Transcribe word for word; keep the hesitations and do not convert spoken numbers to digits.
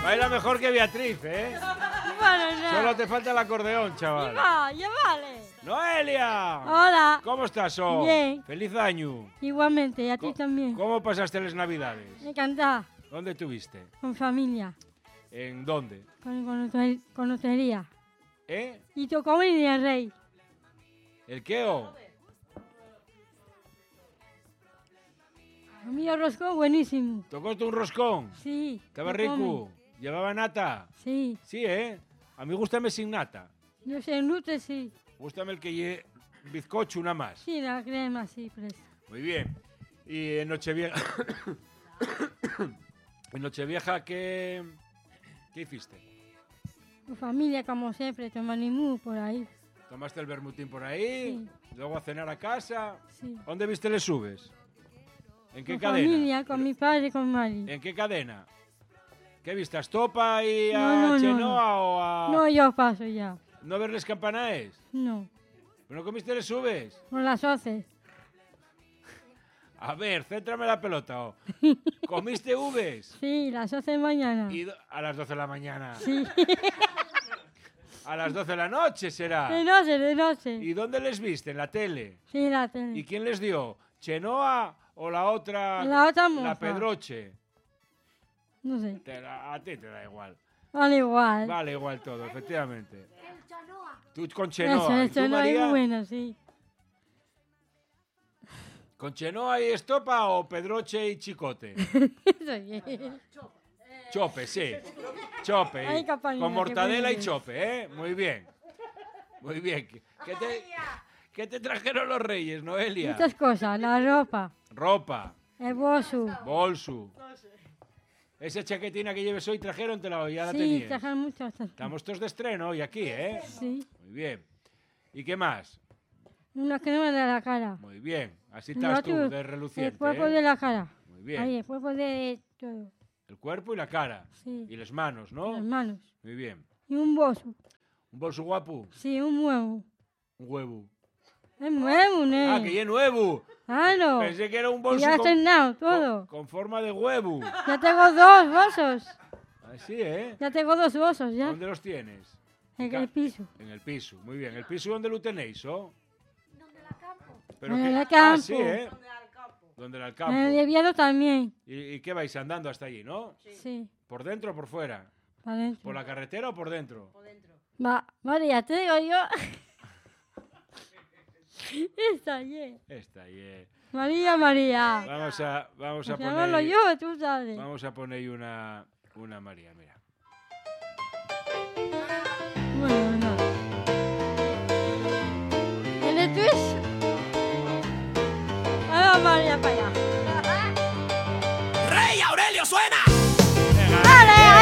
Baila mejor que Beatriz, ¿eh? Bueno, no. Solo te falta el acordeón, chaval. Va, ya vale. ¡Noelia! Hola. ¿Cómo estás, oh? Bien. ¡Feliz año! Igualmente, y a ti Co- también. ¿Cómo pasaste las navidades? Encantada. ¿Dónde estuviste? Con familia. ¿En dónde? Con, con, hotel- con hotelería. ¿Eh? Y tocó venir el rey. ¿El qué, oh? A mí el roscón buenísimo. ¿Tocaste un roscón? Sí. ¿Estaba lo rico? come. ¿Llevaba nata? Sí. Sí, ¿eh? A mí gústame sin nata. Yo sé, en Lute sí. Gústame el que lleve bizcocho, una más. Sí, la crema sí, presta. Muy bien. Y en Nochevieja... en Nochevieja, ¿qué... ¿qué hiciste? Con familia, como siempre, tomanimú por ahí. ¿Tomaste el bermutín por ahí? Sí. ¿Luego a cenar a casa? Sí. ¿Dónde viste les subes? ¿En qué Con cadena? familia, con mi padre y con Mari. ¿En qué cadena? ¿Qué viste? ¿A Estopa y a No, no, no, Chenoa no. o a... No, yo paso ya. ¿No verles campanaes? No. ¿No comiste les subes? Por las once. A ver, céntrame la pelota. oh. ¿Comiste uves? Sí, las once de mañana. Y do- a las doce de la mañana. Sí. A las doce de la noche será. De noche, de noche. ¿Y dónde les viste? ¿En la tele? Sí, la tele. ¿Y quién les dio? ¿Chenoa o la otra? La otra La moza. Pedroche. No sé. Te la- a ti te da igual. Vale igual. Vale, igual todo, efectivamente. Tú con Eso, Chenoa. ¿Y tú, eso no es María? bueno, sí. ¿Con Chenoa y Estopa o Pedroche y Chicote? Eso sí. Chope, sí. Chope. Ay, Capalina, Con qué mortadela y bueno. chope, ¿eh? Muy bien. Muy bien. ¿Qué qué te, qué te trajeron los reyes, Noelia? Muchas cosas. La ropa, Ropa, el bolso. bolso. Esa chaquetina que lleves hoy trajeron, te la, ya la Sí, tenías. trajan muchas cosas. Estamos todos de estreno hoy aquí, ¿eh? Sí. Muy bien. ¿Y qué más? Una crema de la cara. Muy bien. Así El estás tú, otro, de El reluciente, cuerpo ¿eh? de la cara. Muy bien. Ahí, el cuerpo de todo. El cuerpo y la cara. Sí. Y las manos, ¿no? Las manos. Muy bien. Y un bolso. ¿Un bolso guapo? Sí, un huevo. Un huevo. Es nuevo, ¿no? Ah, que ya es nuevo. Claro. Pensé que era un Y bolso ya con, estrenado con, todo. con forma de huevo. Ya tengo dos bolsos. Así, ¿eh? Ya tengo dos bolsos, ya. ¿Dónde los tienes? En Ca- el piso. En el piso, muy bien. ¿El piso dónde lo tenéis, oh? Pero En que- el Ah, campo. sí, ¿eh? ¿Dónde era el campo? En el desviado también. ¿Y, y qué vais andando hasta allí, no? Sí. ¿Por dentro o por fuera? Para adentro. ¿Por la carretera o por dentro? Va, María, te digo yo. Está bien. Esta, yeah. María, María. Vamos a, vamos a Pues llamarlo poner... yo, tú sabes. Vamos a poner ahí una, una María, mira. Bueno, no. ¿Tienes twist? Ahí va María para allá. ¡Rey Aurelio suena!